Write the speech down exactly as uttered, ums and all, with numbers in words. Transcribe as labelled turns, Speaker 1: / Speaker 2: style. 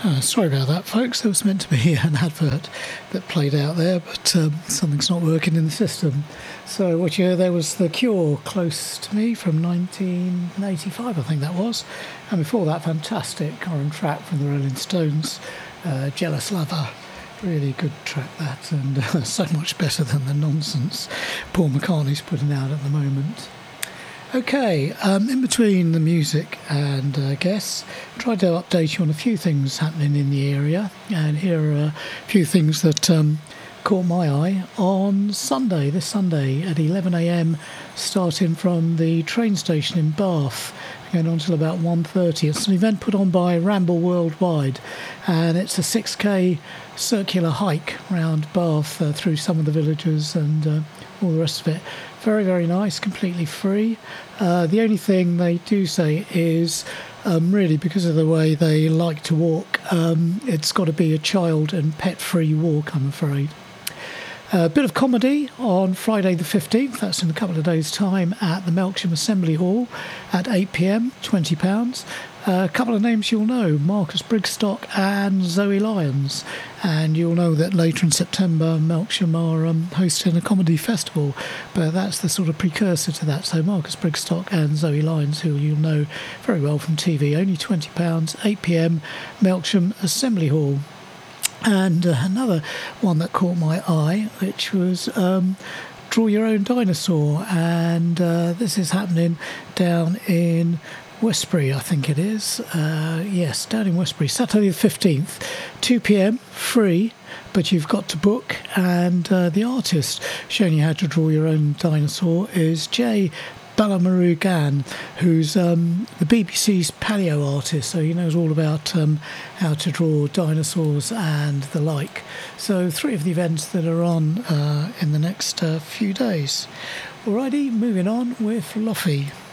Speaker 1: Uh, sorry about that, folks. There was meant to be an advert that played out there, but um, something's not working in the system. So what you heard there was The Cure, Close to Me, from nineteen eighty-five, I think that was. And before that, fantastic current track from the Rolling Stones, uh, Jealous Lover. Really good track, that, and uh, so much better than the nonsense Paul McCartney's putting out at the moment. Okay, um, in between the music and uh, guests, tried to update you on a few things happening in the area, and here are a few things that um, caught my eye on Sunday, this Sunday at eleven a.m, starting from the train station in Bath, going on till about one thirty. It's an event put on by Ramble Worldwide, and it's a six k circular hike round Bath uh, through some of the villages and uh, all the rest of it. Very, very nice, completely free. Uh, the only thing they do say is, um, really, because of the way they like to walk, um, it's got to be a child and pet-free walk, I'm afraid. A bit of comedy on Friday the fifteenth, that's in a couple of days' time, at the Melksham Assembly Hall at eight p.m, twenty pounds. Uh, a couple of names you'll know, Marcus Brigstock and Zoe Lyons. And you'll know that later in September, Melksham are um, hosting a comedy festival, but that's the sort of precursor to that. So Marcus Brigstock and Zoe Lyons, who you'll know very well from T V, only twenty pounds, eight p.m, Melksham Assembly Hall. And uh, another one that caught my eye, which was um, Draw Your Own Dinosaur, and uh, this is happening down in Westbury, I think it is. Uh, yes, down in Westbury, Saturday the fifteenth, two p.m, free, but you've got to book. And uh, the artist showing you how to draw your own dinosaur is Jay Balamarugan, who's um, the B B C's paleo artist, so he knows all about um, how to draw dinosaurs and the like. So three of the events that are on uh, in the next uh, few days. Alrighty, moving on with Lofi.